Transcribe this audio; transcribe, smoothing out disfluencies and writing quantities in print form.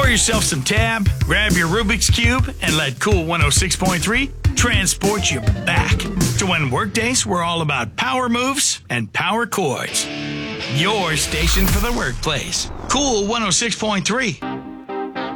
Pour yourself some Tab, grab your Rubik's Cube, and let Cool 106.3 transport you back to when workdays were all about power moves and power chords. Your station for the workplace. Cool 106.3.